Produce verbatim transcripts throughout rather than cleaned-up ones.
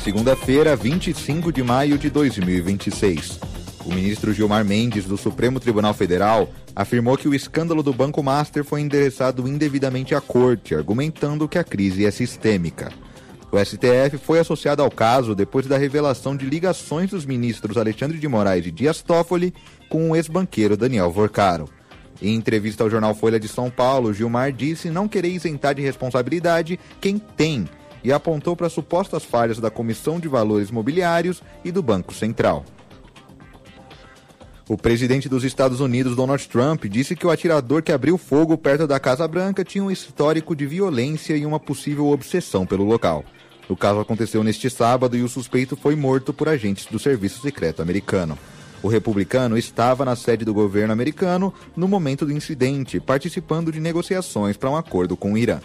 segunda-feira, vinte e cinco de maio de dois mil e vinte e seis. O ministro Gilmar Mendes, do Supremo Tribunal Federal, afirmou que o escândalo do Banco Master foi endereçado indevidamente à corte, argumentando que a crise é sistêmica. O S T F foi associado ao caso depois da revelação de ligações dos ministros Alexandre de Moraes e Dias Toffoli com o ex-banqueiro Daniel Vorcaro. Em entrevista ao jornal Folha de São Paulo, Gilmar disse não querer isentar de responsabilidade quem tem e apontou para supostas falhas da Comissão de Valores Mobiliários e do Banco Central. O presidente dos Estados Unidos, Donald Trump, disse que o atirador que abriu fogo perto da Casa Branca tinha um histórico de violência e uma possível obsessão pelo local. O caso aconteceu neste sábado e o suspeito foi morto por agentes do Serviço Secreto americano. O republicano estava na sede do governo americano no momento do incidente, participando de negociações para um acordo com o Irã.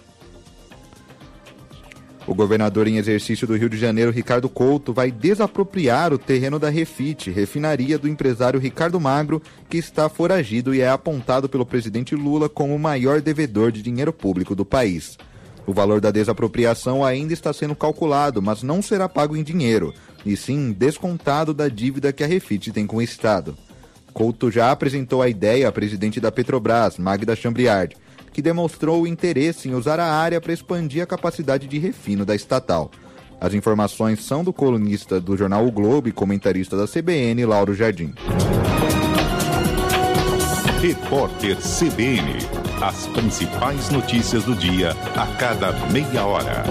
O governador em exercício do Rio de Janeiro, Ricardo Couto, vai desapropriar o terreno da Refit, refinaria do empresário Ricardo Magro, que está foragido e é apontado pelo presidente Lula como o maior devedor de dinheiro público do país. O valor da desapropriação ainda está sendo calculado, mas não será pago em dinheiro, e sim descontado da dívida que a Refit tem com o Estado. Couto já apresentou a ideia à presidente da Petrobras, Magda Chambriard, que demonstrou o interesse em usar a área para expandir a capacidade de refino da estatal. As informações são do colunista do jornal O Globo e comentarista da C B N, Lauro Jardim. Repórter C B N. As principais notícias do dia a cada meia hora.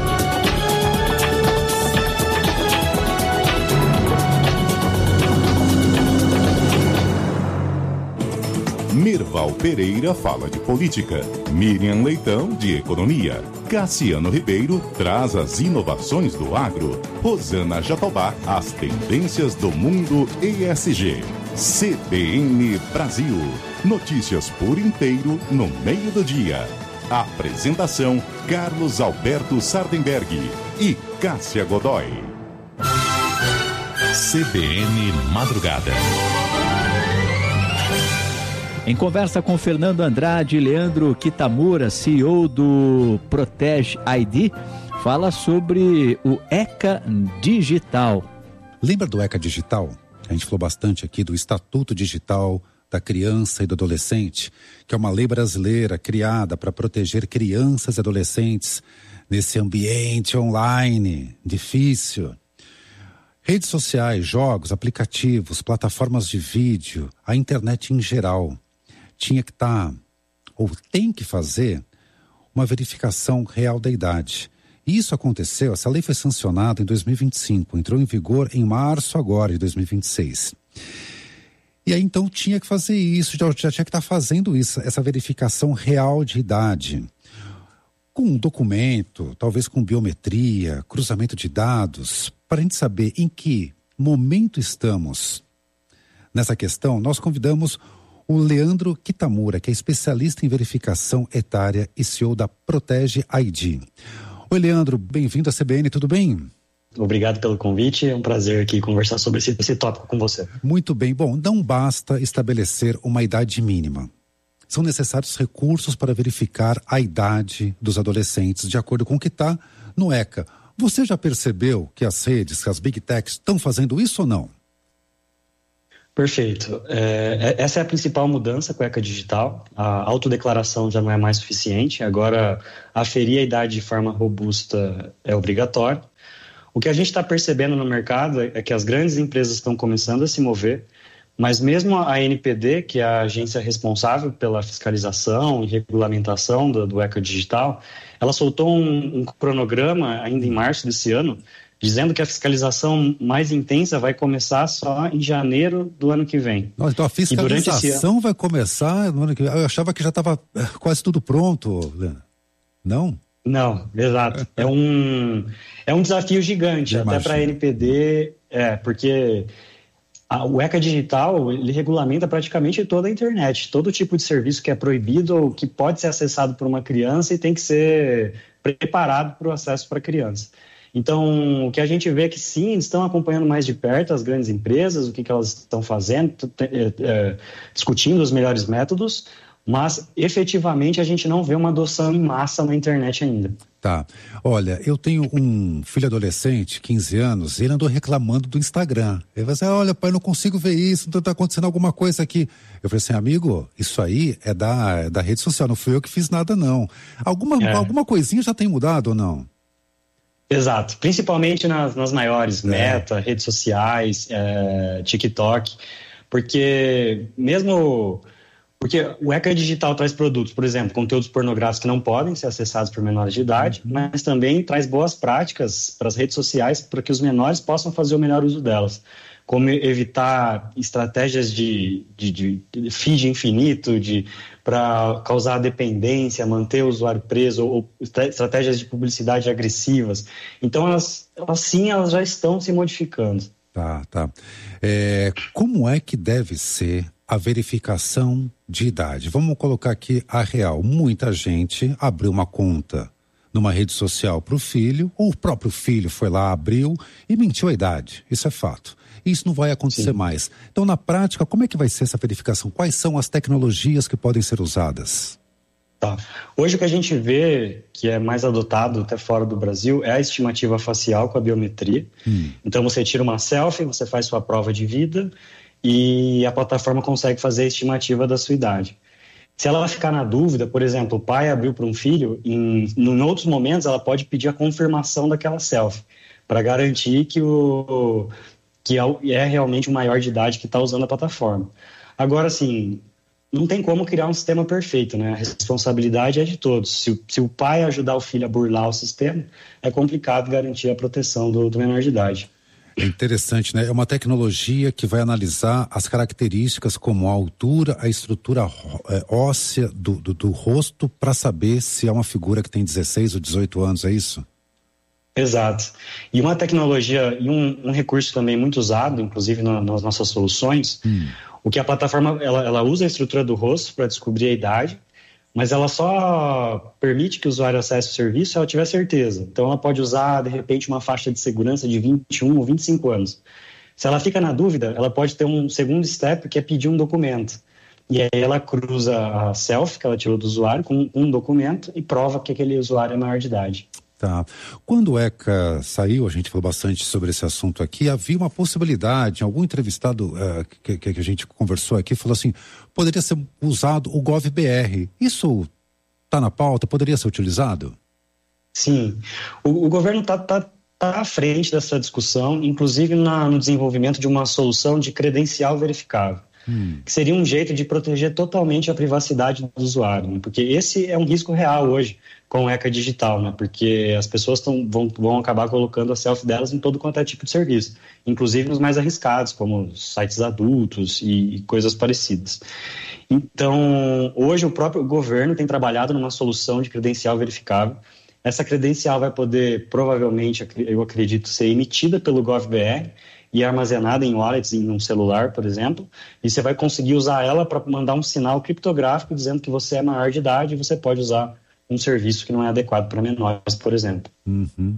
Mirval Pereira fala de política, Miriam Leitão de economia, Cassiano Ribeiro traz as inovações do agro, Rosana Jatobá as tendências do mundo E S G. C B N Brasil, notícias por inteiro no meio do dia. Apresentação Carlos Alberto Sardenberg e Cássia Godoy. C B N Madrugada. Em conversa com Fernando Andrade, Leandro Kitamura, C E O do Protege I D, fala sobre o ECA Digital. Lembra do ECA Digital? A gente falou bastante aqui do Estatuto Digital da Criança e do Adolescente, que é uma lei brasileira criada para proteger crianças e adolescentes nesse ambiente online difícil. Redes sociais, jogos, aplicativos, plataformas de vídeo, a internet em geral, tinha que estar, ou tem que fazer, uma verificação real da idade. E isso aconteceu, essa lei foi sancionada em dois mil e vinte e cinco, entrou em vigor em março agora de dois mil e vinte e seis. E aí então tinha que fazer isso, já, já tinha que estar fazendo isso, essa verificação real de idade. Com um documento, talvez com biometria, cruzamento de dados, para a gente saber em que momento estamos nessa questão, nós convidamos o Leandro Kitamura, que é especialista em verificação etária e C E O da Protege I D. Oi, Leandro, bem-vindo à C B N, tudo bem? Obrigado pelo convite, é um prazer aqui conversar sobre esse, esse tópico com você. Muito bem, bom, não basta estabelecer uma idade mínima. São necessários recursos para verificar a idade dos adolescentes, de acordo com o que está no ECA. Você já percebeu que as redes, que as Big Techs estão fazendo isso ou não? Perfeito. É, essa é a principal mudança com a ECA Digital. A autodeclaração já não é mais suficiente. Agora, aferir a idade de forma robusta é obrigatório. O que a gente está percebendo no mercado é que as grandes empresas estão começando a se mover, mas mesmo a N P D, que é a agência responsável pela fiscalização e regulamentação do, do ECA Digital, ela soltou um, um cronograma ainda em março desse ano, dizendo que a fiscalização mais intensa vai começar só em janeiro do ano que vem. Nossa, então a fiscalização ano... vai começar no ano que vem? Eu achava que já estava quase tudo pronto, Leandro. Não? Não, exato. É um, é um desafio gigante, Eu até para a N P D, é, porque a, o ECA Digital, ele regulamenta praticamente toda a internet, todo tipo de serviço que é proibido ou que pode ser acessado por uma criança e tem que ser preparado para o acesso para a criança. Então, o que a gente vê é que sim, eles estão acompanhando mais de perto as grandes empresas, o que, que elas estão fazendo, é, é, discutindo os melhores métodos, mas efetivamente a gente não vê uma adoção em massa na internet ainda. Tá. Olha, eu tenho um filho adolescente, quinze anos, e ele andou reclamando do Instagram. Ele vai dizer, olha, pai, não consigo ver isso, então tá acontecendo alguma coisa aqui. Eu falei assim, amigo, isso aí é da, é da rede social, não fui eu que fiz nada, não. Alguma, é. alguma coisinha já tem mudado ou não? Exato, principalmente nas, nas maiores, é. Meta, redes sociais, é, TikTok, porque mesmo... Porque o ECA Digital traz produtos, por exemplo, conteúdos pornográficos que não podem ser acessados por menores de idade, uhum. mas também traz boas práticas para as redes sociais para que os menores possam fazer o melhor uso delas, como evitar estratégias de, de, de, de feed infinito, de, para causar dependência, manter o usuário preso, ou estratégias de publicidade agressivas. Então, elas, elas sim, elas já estão se modificando. Tá, tá. É, como é que deve ser a verificação de idade? Vamos colocar aqui a real. Muita gente abriu uma conta numa rede social para o filho, ou o próprio filho foi lá, abriu e mentiu a idade. Isso é fato. Isso não vai acontecer Sim. mais. Então, na prática, como é que vai ser essa verificação? Quais são as tecnologias que podem ser usadas? Tá. Hoje o que a gente vê que é mais adotado até fora do Brasil é a estimativa facial com a biometria. Hum. Então você tira uma selfie, você faz sua prova de vida e a plataforma consegue fazer a estimativa da sua idade. Se ela ficar na dúvida, por exemplo, o pai abriu para um filho, em, em outros momentos ela pode pedir a confirmação daquela selfie para garantir que, o, que é realmente o maior de idade que está usando a plataforma. Agora, assim... Não tem como criar um sistema perfeito, né? A responsabilidade é de todos. Se, se o pai ajudar o filho a burlar o sistema, é complicado garantir a proteção do, do menor de idade. É interessante, né? É uma tecnologia que vai analisar as características como a altura, a estrutura é, óssea do, do, do rosto para saber se é uma figura que tem dezesseis ou dezoito anos, é isso? Exato. E uma tecnologia e um, um recurso também muito usado, inclusive na, nas nossas soluções, hum. o que a plataforma ela, ela usa a estrutura do rosto para descobrir a idade, mas ela só permite que o usuário acesse o serviço se ela tiver certeza. Então ela pode usar, de repente, uma faixa de segurança de vinte e um ou vinte e cinco anos. Se ela fica na dúvida, ela pode ter um segundo step, que é pedir um documento. E aí ela cruza a selfie que ela tirou do usuário com um documento e prova que aquele usuário é maior de idade. Tá. Quando o ECA saiu, a gente falou bastante sobre esse assunto aqui, havia uma possibilidade, algum entrevistado uh, que, que a gente conversou aqui falou assim, poderia ser usado o GovBR. Isso está na pauta? Poderia ser utilizado? Sim. O, o governo está tá, tá à frente dessa discussão, inclusive na, no desenvolvimento de uma solução de credencial verificável. Hum. Que seria um jeito de proteger totalmente a privacidade do usuário, né? Porque esse é um risco real hoje com o ECA Digital, né? Porque as pessoas tão, vão, vão acabar colocando a selfie delas em todo quanto é tipo de serviço, inclusive nos mais arriscados, como sites adultos e, e coisas parecidas. Então, hoje o próprio governo tem trabalhado numa solução de credencial verificável. Essa credencial vai poder, provavelmente, eu acredito, ser emitida pelo GovBR e armazenada em wallets em um celular, por exemplo, e você vai conseguir usar ela para mandar um sinal criptográfico dizendo que você é maior de idade e você pode usar um serviço que não é adequado para menores, por exemplo. Uhum.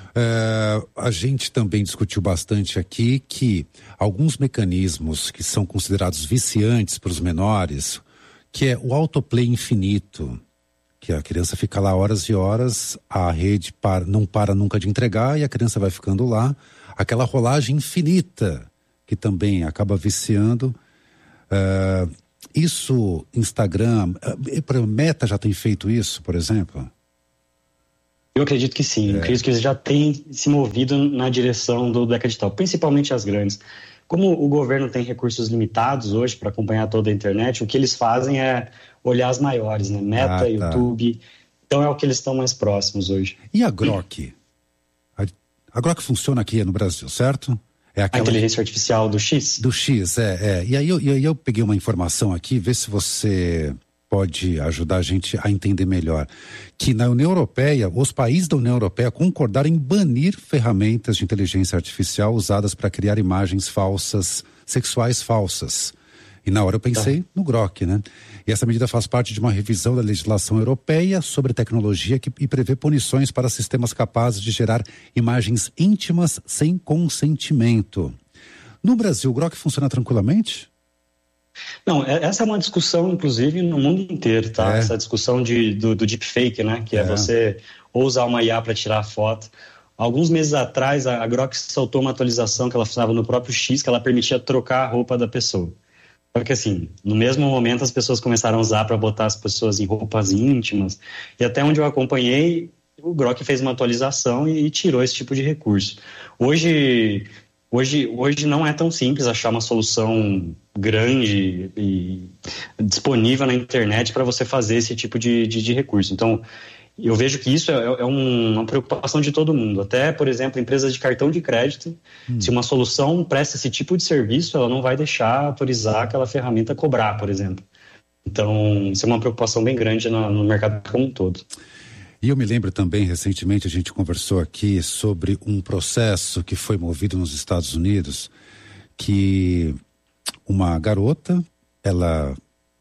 É, a gente também discutiu bastante aqui que alguns mecanismos que são considerados viciantes para os menores, que é o autoplay infinito, que a criança fica lá horas e horas, a rede para, não para nunca de entregar e a criança vai ficando lá, aquela rolagem infinita que também acaba viciando. Uh, isso, Instagram, uh, Meta já tem feito isso, por exemplo? Eu acredito que sim, é. Eu acredito que eles já têm se movido na direção do, do ECA Digital, principalmente as grandes. Como o governo tem recursos limitados hoje para acompanhar toda a internet, o que eles fazem é olhar as maiores, né? Meta, ah, tá. YouTube, então é o que eles estão mais próximos hoje. E a Grok? A Grok funciona aqui no Brasil, certo? É aquela... A inteligência artificial do X? Do X, é. é. E aí eu, e aí eu peguei uma informação aqui, vê se você pode ajudar a gente a entender melhor. Que na União Europeia, os países da União Europeia concordaram em banir ferramentas de inteligência artificial usadas para criar imagens falsas, sexuais falsas. E na hora eu pensei no Grok, né? E essa medida faz parte de uma revisão da legislação europeia sobre tecnologia que, e prevê punições para sistemas capazes de gerar imagens íntimas sem consentimento. No Brasil, o Grok funciona tranquilamente? Não, essa é uma discussão, inclusive, no mundo inteiro, tá? É. Essa discussão de, do, do deepfake, né? Que é, é você ou usar uma I A para tirar foto. Alguns meses atrás, a Grok soltou uma atualização que ela funcionava no próprio X, que ela permitia trocar a roupa da pessoa. Porque, assim, no mesmo momento as pessoas começaram a usar para botar as pessoas em roupas íntimas. E até onde eu acompanhei, o Grok fez uma atualização e, e tirou esse tipo de recurso. Hoje... Hoje, hoje não é tão simples achar uma solução grande e disponível na internet para você fazer esse tipo de, de, de recurso. Então, eu vejo que isso é, é uma preocupação de todo mundo. Até, por exemplo, empresas de cartão de crédito, hum. se uma solução presta esse tipo de serviço, ela não vai deixar autorizar aquela ferramenta a cobrar, por exemplo. Então, isso é uma preocupação bem grande no, no mercado como um todo. E eu me lembro também, recentemente, a gente conversou aqui sobre um processo que foi movido nos Estados Unidos, que uma garota, ela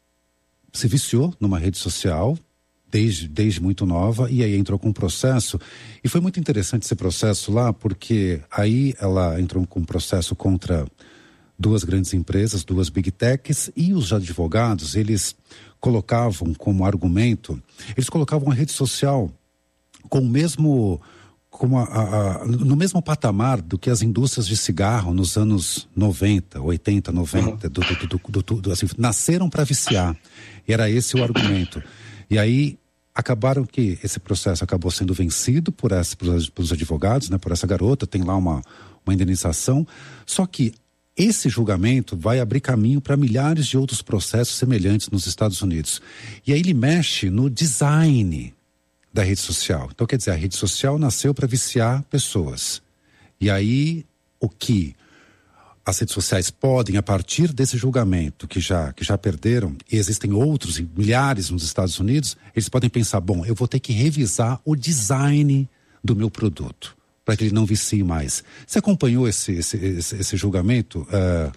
se viciou numa rede social, desde, desde muito nova, e aí entrou com um processo, e foi muito interessante esse processo lá, porque aí ela entrou com um processo contra duas grandes empresas, duas big techs, e os advogados, eles colocavam como argumento, eles colocavam a rede social com o mesmo, como a, a, a, no mesmo patamar do que as indústrias de cigarro nos anos noventa, oitenta, noventa, do, do, do, do, do, do, assim, nasceram para viciar. E era esse o argumento. E aí acabaram que esse processo acabou sendo vencido por essa, pelos, pelos advogados, né, por essa garota, tem lá uma, uma indenização, só que esse julgamento vai abrir caminho para milhares de outros processos semelhantes nos Estados Unidos. E aí ele mexe no design da rede social. Então, quer dizer, a rede social nasceu para viciar pessoas. E aí, o que as redes sociais podem, a partir desse julgamento que já, que já perderam, e existem outros, milhares nos Estados Unidos, eles podem pensar, bom, eu vou ter que revisar o design do meu produto, para que ele não vicie mais. Você acompanhou esse, esse, esse, esse julgamento uh,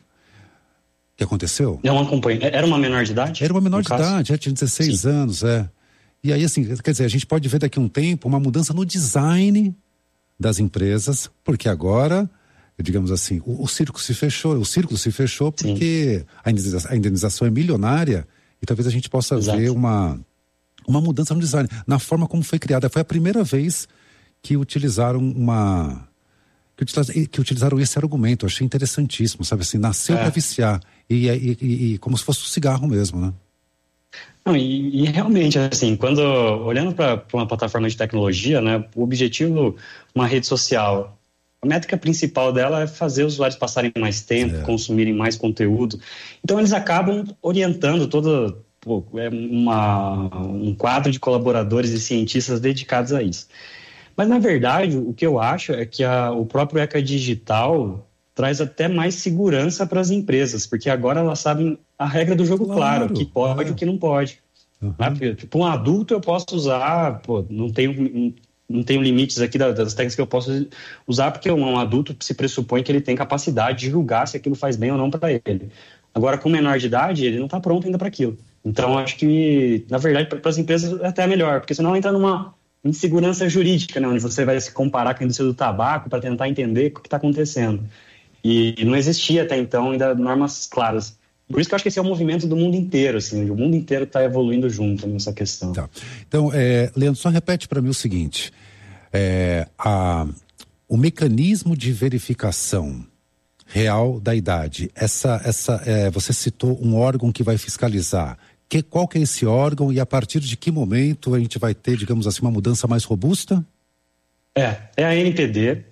que aconteceu? Não acompanhei. Era uma menor de idade? Era uma menor de caso? idade, já tinha dezesseis Sim. anos, é. E aí, assim, quer dizer, a gente pode ver daqui a um tempo uma mudança no design das empresas, porque agora, digamos assim, o, o círculo se fechou, o círculo se fechou porque a indenização, a indenização é milionária e talvez a gente possa Exato. ver uma, uma mudança no design, na forma como foi criada. Foi a primeira vez que utilizaram uma... Que utilizaram, que utilizaram esse argumento. Eu achei interessantíssimo, sabe assim, nasceu é. para viciar. E, e, e, e como se fosse um cigarro mesmo, né? Não, e, e realmente, assim, quando, olhando para uma plataforma de tecnologia, né, o objetivo, uma rede social, a métrica principal dela é fazer os usuários passarem mais tempo, é. consumirem mais conteúdo. Então, eles acabam orientando todo pô, é uma, um quadro de colaboradores e cientistas dedicados a isso. Mas, na verdade, o que eu acho é que a, o próprio Eca Digital traz até mais segurança para as empresas, porque agora elas sabem a regra do jogo claro, claro o que pode e é. o que não pode. Uhum. Né? Tipo, um adulto eu posso usar, pô, não tenho, não tenho limites aqui das, das técnicas que eu posso usar, porque um, um adulto se pressupõe que ele tem capacidade de julgar se aquilo faz bem ou não para ele. Agora, com menor de idade, ele não está pronto ainda para aquilo. Então, acho que, na verdade, para as empresas é até melhor, porque senão entra numa insegurança jurídica, né, onde você vai se comparar com a indústria do tabaco para tentar entender o que está acontecendo. E não existia até então ainda normas claras. Por isso que eu acho que esse é um movimento do mundo inteiro, assim, o mundo inteiro está evoluindo junto nessa questão. Tá. Então, é, Leandro, só repete para mim o seguinte, é, a, o mecanismo de verificação real da idade, essa, essa, é, você citou um órgão que vai fiscalizar, que, qual que é esse órgão e a partir de que momento a gente vai ter, digamos assim, uma mudança mais robusta? É, é a N P D.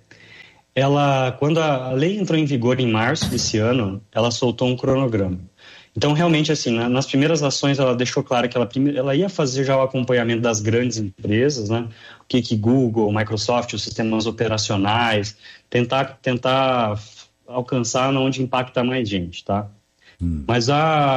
Ela, quando a lei entrou em vigor em março desse ano, ela soltou um cronograma. Então, realmente, assim, nas primeiras ações, ela deixou claro que ela, ela ia fazer já o acompanhamento das grandes empresas, né? O que que Google, Microsoft, os sistemas operacionais, tentar, tentar alcançar onde impacta mais gente, tá? Hum. Mas a,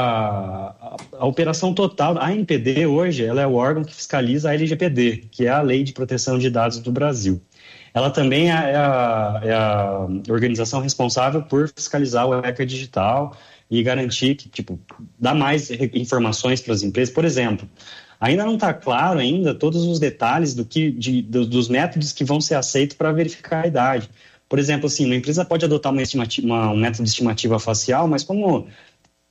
a, a operação total, a A N P D hoje, ela é o órgão que fiscaliza a L G P D, que é a Lei de Proteção de Dados do Brasil. Ela também é a, é a organização responsável por fiscalizar o Eca Digital e garantir que, tipo, dá mais informações para as empresas. Por exemplo, ainda não está claro ainda todos os detalhes do que, de, do, dos métodos que vão ser aceitos para verificar a idade. Por exemplo, assim, uma empresa pode adotar uma estimativa, uma, um método de estimativa facial, mas como,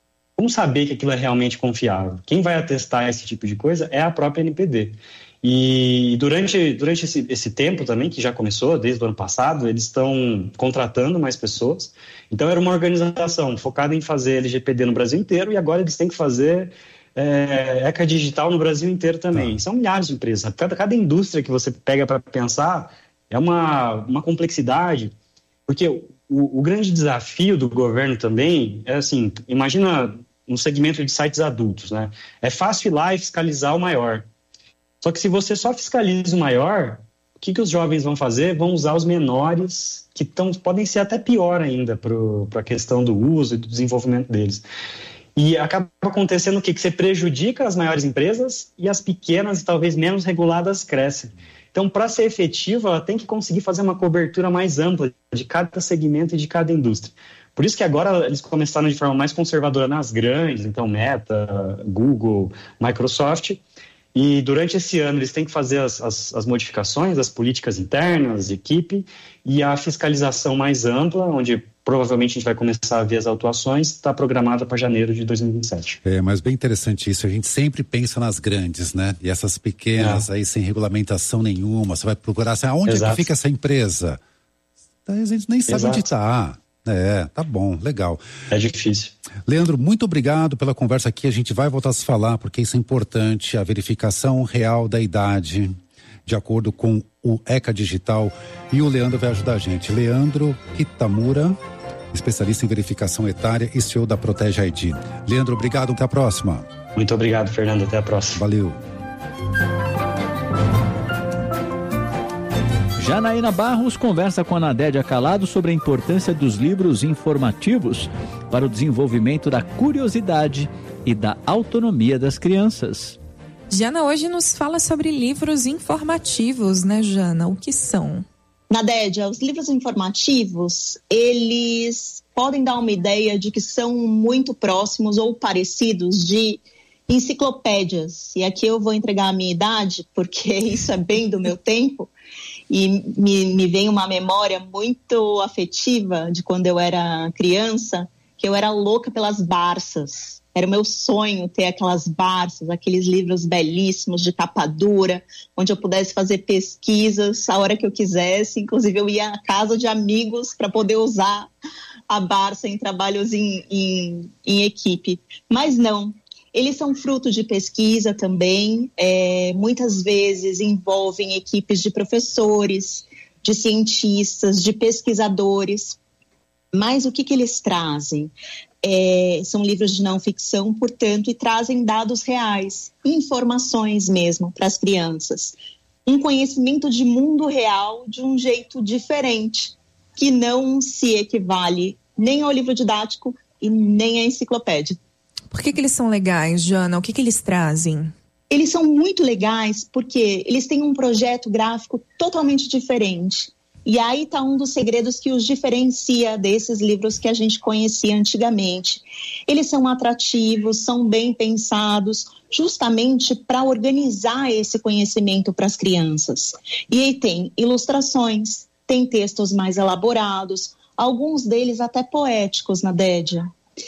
como saber que aquilo é realmente confiável? Quem vai atestar esse tipo de coisa é a própria N P D. E durante, durante esse, esse tempo também, que já começou, desde o ano passado, eles estão contratando mais pessoas. Então, era uma organização focada em fazer L G P D no Brasil inteiro e agora eles têm que fazer é, ECA Digital no Brasil inteiro também. Ah. São milhares de empresas. Cada, cada indústria que você pega para pensar é uma, uma complexidade, porque o, o grande desafio do governo também é assim, imagina um segmento de sites adultos, né? É fácil ir lá e fiscalizar o maior. Só que se você só fiscaliza o maior, o que, que os jovens vão fazer? Vão usar os menores, que tão, podem ser até pior ainda para a questão do uso e do desenvolvimento deles. E acaba acontecendo o quê? Que você prejudica as maiores empresas e as pequenas e talvez menos reguladas crescem. Então, para ser efetiva, ela tem que conseguir fazer uma cobertura mais ampla de cada segmento e de cada indústria. Por isso que agora eles começaram de forma mais conservadora nas grandes, então Meta, Google, Microsoft. E durante esse ano eles têm que fazer as, as, as modificações, as políticas internas, de equipe, e a fiscalização mais ampla, onde provavelmente a gente vai começar a ver as autuações, está programada para janeiro de dois mil e vinte e sete. É, mas bem interessante isso, a gente sempre pensa nas grandes, né? E essas pequenas é. aí sem regulamentação nenhuma, você vai procurar assim, aonde Exato. é que fica essa empresa? A gente nem sabe Exato. onde está. É, tá bom, legal. É difícil. Leandro, muito obrigado pela conversa aqui, a gente vai voltar a se falar porque isso é importante, a verificação real da idade, de acordo com o ECA Digital, e o Leandro vai ajudar a gente. Leandro Kitamura, especialista em verificação etária e C E O da Protege I D. Leandro, obrigado, até a próxima. Muito obrigado, Fernando, até a próxima. Valeu. Janaína Barros conversa com a Nadédia Calado sobre a importância dos livros informativos para o desenvolvimento da curiosidade e da autonomia das crianças. Jana hoje nos fala sobre livros informativos, né, Jana? O que são? Nadédia, os livros informativos, eles podem dar uma ideia de que são muito próximos ou parecidos de enciclopédias. E aqui eu vou entregar a minha idade, porque isso é bem do meu tempo. E me, me vem uma memória muito afetiva de quando eu era criança, que eu era louca pelas Barças. Era o meu sonho ter aquelas Barças, aqueles livros belíssimos de capa dura, onde eu pudesse fazer pesquisas a hora que eu quisesse. Inclusive, eu ia à casa de amigos para poder usar a Barça em trabalhos em, em, em equipe. Mas não. Eles são fruto de pesquisa também, é, muitas vezes envolvem equipes de professores, de cientistas, de pesquisadores. Mas o que, que eles trazem? É, são livros de não ficção, portanto, e trazem dados reais, informações mesmo para as crianças. Um conhecimento de mundo real de um jeito diferente, que não se equivale nem ao livro didático e nem à enciclopédia. Por que, que eles são legais, Jana? O que, que eles trazem? Eles são muito legais porque eles têm um projeto gráfico totalmente diferente. E aí está um dos segredos que os diferencia desses livros que a gente conhecia antigamente. Eles são atrativos, são bem pensados, justamente para organizar esse conhecimento para as crianças. E aí tem ilustrações, tem textos mais elaborados, alguns deles até poéticos, Nadédia.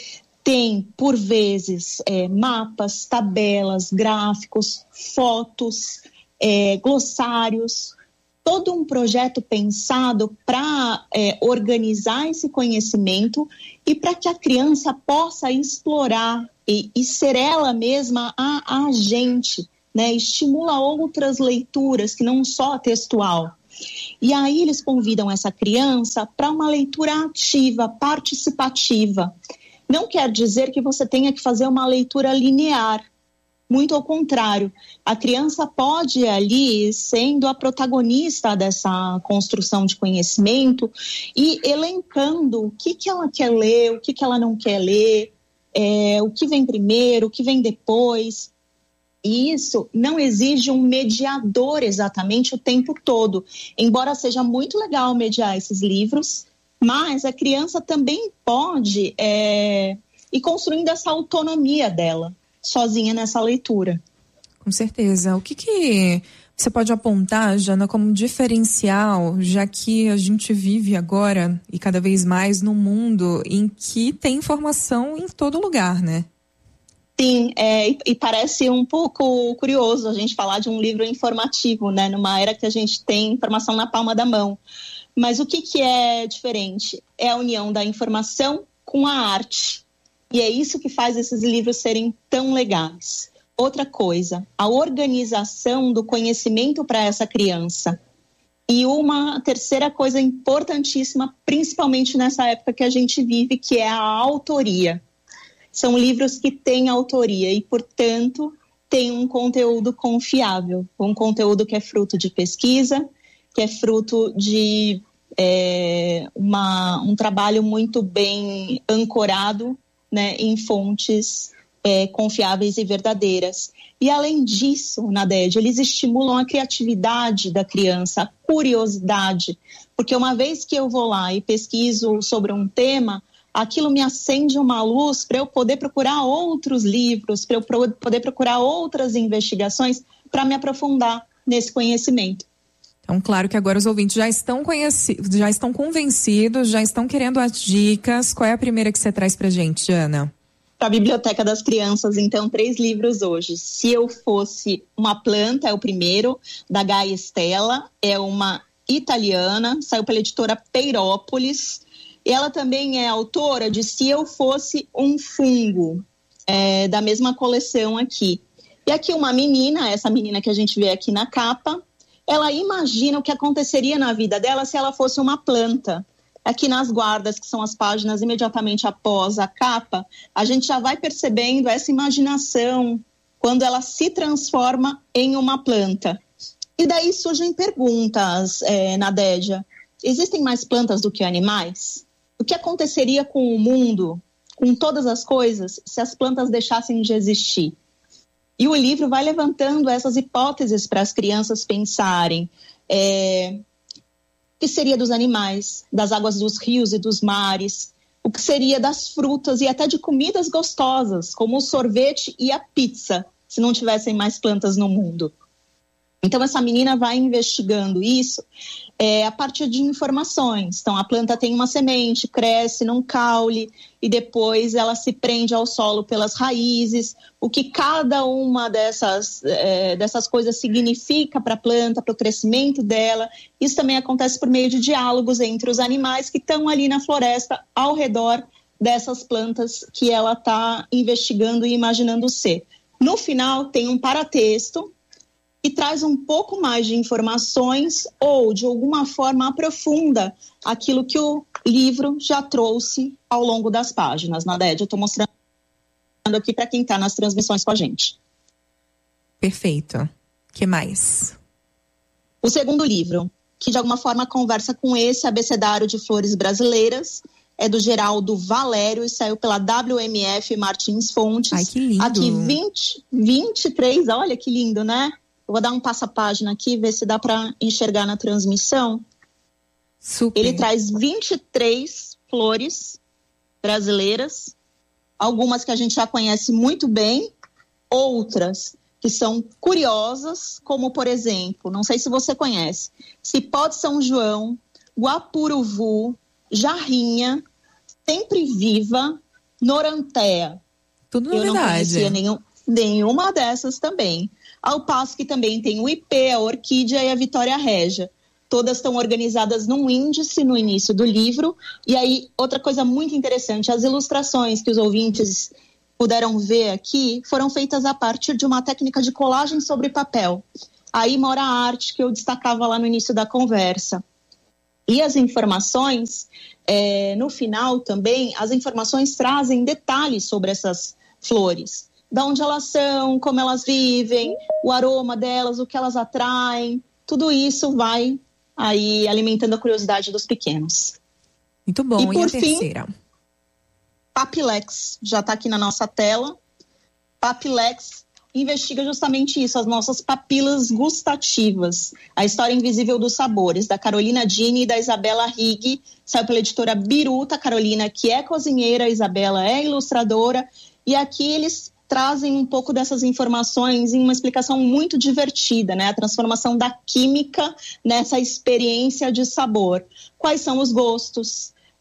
Tem, por vezes, é, mapas, tabelas, gráficos, fotos, é, glossários, todo um projeto pensado para é, organizar esse conhecimento e para que a criança possa explorar e, e ser ela mesma a, a agente, né? Estimula outras leituras que não só a textual. E aí eles convidam essa criança para uma leitura ativa, participativa. Não quer dizer que você tenha que fazer uma leitura linear. Muito ao contrário, a criança pode ir ali sendo a protagonista dessa construção de conhecimento e elencando o que, que ela quer ler, o que, que ela não quer ler, é, o que vem primeiro, o que vem depois. E isso não exige um mediador exatamente o tempo todo. Embora seja muito legal mediar esses livros, mas a criança também pode é, ir construindo essa autonomia dela, sozinha nessa leitura. Com certeza. O que, que você pode apontar, Jana, como diferencial, já que a gente vive agora, e cada vez mais, num mundo em que tem informação em todo lugar, né? Sim, é, e, e parece um pouco curioso a gente falar de um livro informativo, né? Numa era que a gente tem informação na palma da mão. Mas o que, que é diferente? É a união da informação com a arte. E é isso que faz esses livros serem tão legais. Outra coisa, a organização do conhecimento para essa criança. E uma terceira coisa importantíssima, principalmente nessa época que a gente vive, que é a autoria. São livros que têm autoria e, portanto, têm um conteúdo confiável, um conteúdo que é fruto de pesquisa, que é fruto de é, uma, um trabalho muito bem ancorado, né, em fontes é, confiáveis e verdadeiras. E, além disso, Nadege, eles estimulam a criatividade da criança, a curiosidade, porque uma vez que eu vou lá e pesquiso sobre um tema, aquilo me acende uma luz para eu poder procurar outros livros, para eu poder procurar outras investigações para me aprofundar nesse conhecimento. Então, claro que agora os ouvintes já estão conhecidos, já estão convencidos, já estão querendo as dicas. Qual é a primeira que você traz para a gente, Ana? Para a Biblioteca das Crianças, então, três livros hoje. Se Eu Fosse Uma Planta é o primeiro, da Gaia Stella, é uma italiana, saiu pela editora Peirópolis. E ela também é autora de Se Eu Fosse um Fungo, é, da mesma coleção aqui. E aqui uma menina, essa menina que a gente vê aqui na capa, ela imagina o que aconteceria na vida dela se ela fosse uma planta. Aqui nas guardas, que são as páginas imediatamente após a capa, a gente já vai percebendo essa imaginação quando ela se transforma em uma planta. E daí surgem perguntas, é, Nadédia. Existem mais plantas do que animais? O que aconteceria com o mundo, com todas as coisas, se as plantas deixassem de existir? E o livro vai levantando essas hipóteses para as crianças pensarem. É, o que seria dos animais, das águas dos rios e dos mares? O que seria das frutas e até de comidas gostosas, como o sorvete e a pizza, se não tivessem mais plantas no mundo? Então, essa menina vai investigando isso é, a partir de informações. Então, a planta tem uma semente, cresce num caule e depois ela se prende ao solo pelas raízes. O que cada uma dessas, é, dessas coisas significa para a planta, para o crescimento dela. Isso também acontece por meio de diálogos entre os animais que estão ali na floresta, ao redor dessas plantas que ela está investigando e imaginando ser. No final, tem um paratexto e traz um pouco mais de informações ou, de alguma forma, aprofunda aquilo que o livro já trouxe ao longo das páginas. Nadédia, eu estou mostrando aqui para quem está nas transmissões com a gente. Perfeito. O que mais? O segundo livro, que de alguma forma conversa com esse abecedário de flores brasileiras, é do Geraldo Valério e saiu pela W M F Martins Fontes. Ai, que lindo. Aqui vinte, vinte e três, olha que lindo, né? Eu vou dar um passo-página aqui, ver se dá para enxergar na transmissão. Super. Ele traz vinte e três flores brasileiras, algumas que a gente já conhece muito bem, outras que são curiosas, como, por exemplo, não sei se você conhece, cipó de São João, guapuruvu, jarrinha, sempre viva, norantéa. Tudo novidade. Eu não conhecia nenhum, nenhuma dessas também. Ao passo que também tem o ipê, a orquídea e a vitória régia. Todas estão organizadas num índice no início do livro. E aí, outra coisa muito interessante, as ilustrações que os ouvintes puderam ver aqui foram feitas a partir de uma técnica de colagem sobre papel. Aí mora a arte que eu destacava lá no início da conversa. E as informações, é, no final também, as informações trazem detalhes sobre essas flores. De onde elas são, como elas vivem, o aroma delas, o que elas atraem. Tudo isso vai aí alimentando a curiosidade dos pequenos. Muito bom. E, por e a fim, terceira? Papilex, já está aqui na nossa tela. Papilex investiga justamente isso, as nossas papilas gustativas. A História Invisível dos Sabores, da Carolina Dini e da Isabela Rigg. Saiu pela editora Biruta. Carolina, que é cozinheira, a Isabela é ilustradora. E aqui eles trazem um pouco dessas informações em uma explicação muito divertida, né? A transformação da química nessa experiência de sabor. Quais são os gostos?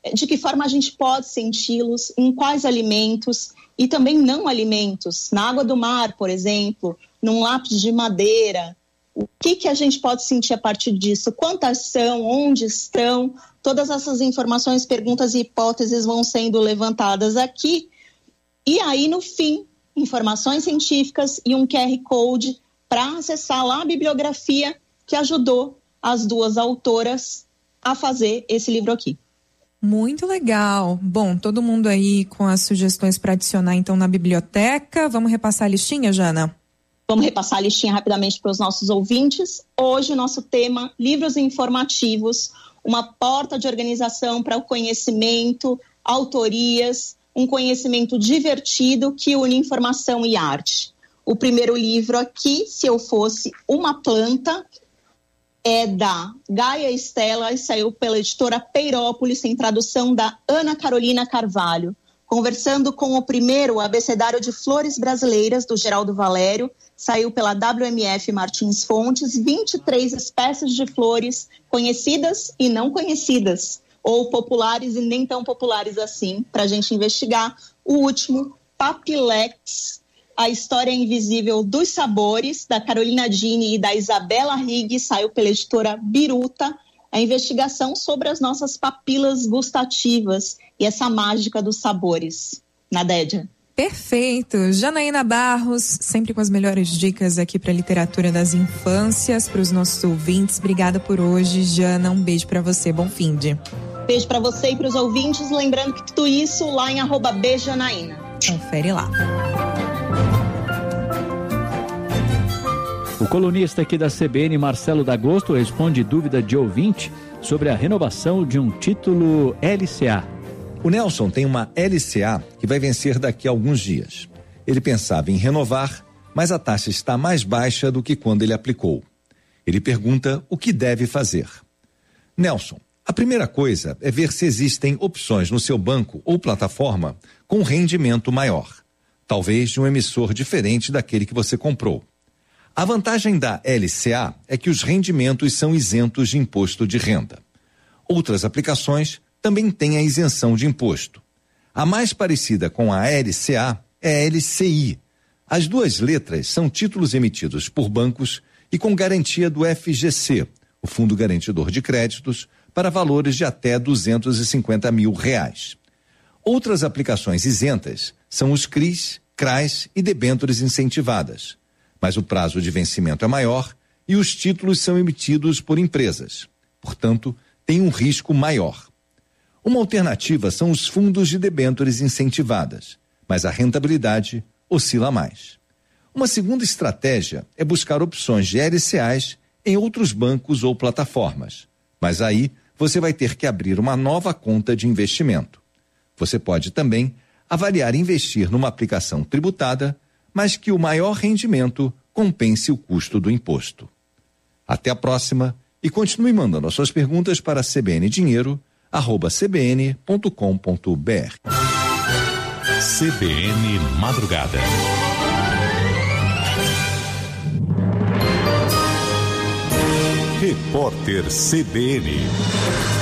de que forma a gente pode senti-los, em quais alimentos e também não alimentos, na água do mar, por exemplo, num lápis de madeira. O que, que a gente pode sentir a partir disso? Quantas são? Onde estão? Todas essas informações, perguntas e hipóteses vão sendo levantadas aqui. E aí, no fim, informações científicas e um Q R Code para acessar lá a bibliografia que ajudou as duas autoras a fazer esse livro aqui. Muito legal. Bom, todo mundo aí com as sugestões para adicionar então na biblioteca. Vamos repassar a listinha, Jana? Vamos repassar a listinha rapidamente para os nossos ouvintes. Hoje o nosso tema, livros informativos, uma porta de organização para o conhecimento, autorias, um conhecimento divertido que une informação e arte. O primeiro livro aqui, Se Eu Fosse Uma Planta, é da Gaia Estela e saiu pela editora Peirópolis, em tradução da Ana Carolina Carvalho. Conversando com o primeiro abecedário de flores brasileiras, do Geraldo Valério, saiu pela W M F Martins Fontes, vinte e três espécies de flores conhecidas e não conhecidas, ou populares e nem tão populares assim, para a gente investigar. O último, Papilex, A História Invisível dos Sabores, da Carolina Dini e da Isabela Rigg, saiu pela editora Biruta, a investigação sobre as nossas papilas gustativas e essa mágica dos sabores. Nadédia. Perfeito. Janaína Barros, sempre com as melhores dicas aqui para a literatura das infâncias, para os nossos ouvintes. Obrigada por hoje, Jana. Um beijo para você. Bom fim de. Beijo para você e para os ouvintes. Lembrando que tudo isso lá em arroba bjanaína. Confere lá. O colunista aqui da C B N, Marcelo D'Agosto, responde dúvida de ouvinte sobre a renovação de um título L C A. O Nelson tem uma L C A que vai vencer daqui a alguns dias. Ele pensava em renovar, mas a taxa está mais baixa do que quando ele aplicou. Ele pergunta o que deve fazer. Nelson, a primeira coisa é ver se existem opções no seu banco ou plataforma com rendimento maior, talvez de um emissor diferente daquele que você comprou. A vantagem da L C A é que os rendimentos são isentos de imposto de renda. Outras aplicações também têm a isenção de imposto. A mais parecida com a L C A é a L C I. As duas letras são títulos emitidos por bancos e com garantia do F G C, o Fundo Garantidor de Créditos, para valores de até duzentos e cinquenta mil reais. Outras aplicações isentas são os C R Is, C R A S e debêntures incentivadas. Mas o prazo de vencimento é maior e os títulos são emitidos por empresas. Portanto, tem um risco maior. Uma alternativa são os fundos de debêntures incentivadas, mas a rentabilidade oscila mais. Uma segunda estratégia é buscar opções de L C As em outros bancos ou plataformas, mas aí você vai ter que abrir uma nova conta de investimento. Você pode também avaliar investir numa aplicação tributada, mas que o maior rendimento compense o custo do imposto. Até a próxima e continue mandando as suas perguntas para cbndinheiro arroba c b n ponto com ponto b r. C B N Madrugada. Repórter C B N.